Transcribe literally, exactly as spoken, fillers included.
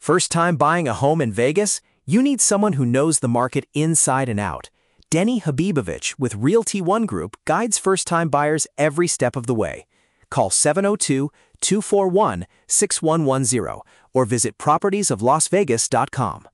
First time buying a home in Vegas? You need someone who knows the market inside and out. Denny Habibovich with Realty One Group guides first-time buyers every step of the way. Call seven oh two, two four one, six one one zero or visit properties of las vegas dot com.